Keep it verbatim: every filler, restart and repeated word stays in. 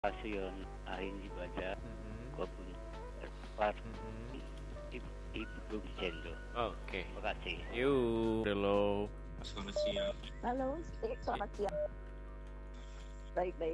stasiun akhir dibaca Mhm. kebun tempat Mhm. ibu ibu Cendol. Oke. Terima kasih. Yuk, hello. Selamat siang. Halo, selamat siang. Baik-baik.